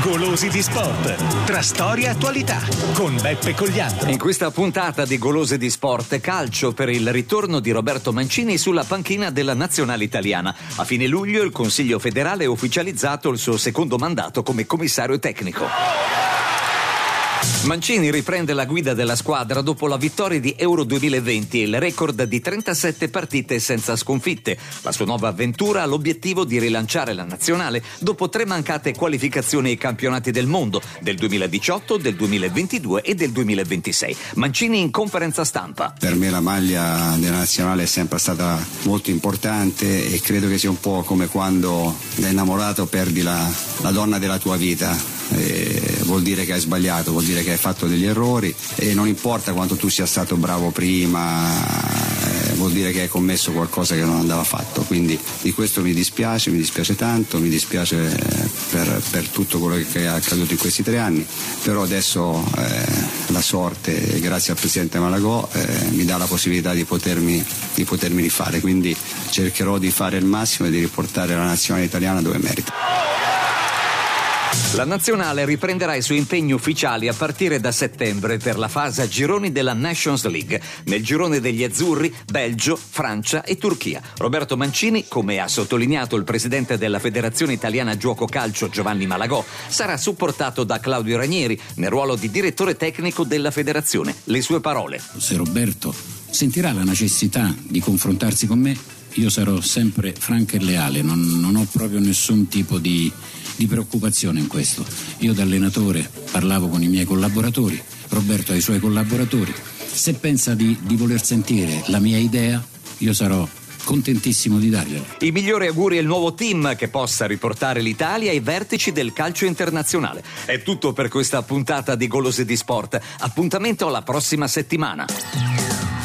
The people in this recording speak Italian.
Golosi di Sport, tra storia e attualità, con Beppe Cogliandro. In questa puntata di Golosi di Sport, calcio per il ritorno di Roberto Mancini sulla panchina della nazionale italiana. A fine luglio il Consiglio federale ha ufficializzato il suo secondo mandato come commissario tecnico. Mancini riprende la guida della squadra dopo la vittoria di Euro 2020 e il record di 37 partite senza sconfitte. La sua nuova avventura ha l'obiettivo di rilanciare la nazionale dopo 3 mancate qualificazioni ai campionati del mondo del 2018, del 2022 e del 2026. Mancini in conferenza stampa. Per me la maglia della nazionale è sempre stata molto importante e credo che sia un po' come quando da innamorato perdi la donna della tua vita. Vuol dire che hai sbagliato, vuol dire che hai fatto degli errori e non importa quanto tu sia stato bravo prima, vuol dire che hai commesso qualcosa che non andava fatto, quindi di questo mi dispiace tanto, mi dispiace per tutto quello che è accaduto in questi 3 anni, però adesso la sorte, grazie al Presidente Malagò, mi dà la possibilità di potermi rifare, quindi cercherò di fare il massimo e di riportare la nazionale italiana dove merita. La nazionale riprenderà i suoi impegni ufficiali a partire da settembre per la fase a gironi della Nations League. Nel girone degli azzurri, Belgio, Francia e Turchia. Roberto Mancini, come ha sottolineato il presidente della Federazione Italiana Giuoco Calcio Giovanni Malagò, sarà supportato da Claudio Ranieri nel ruolo di direttore tecnico della federazione. Le sue parole: se Roberto sentirà la necessità di confrontarsi con me, io sarò sempre franco e leale, non ho proprio nessun tipo di preoccupazione in questo. Io da allenatore parlavo con i miei collaboratori, Roberto ha i suoi collaboratori. Se pensa di voler sentire la mia idea, io sarò contentissimo di dargliela. I migliori auguri al nuovo team che possa riportare l'Italia ai vertici del calcio internazionale. È tutto per questa puntata di Golosi di Sport. Appuntamento alla prossima settimana.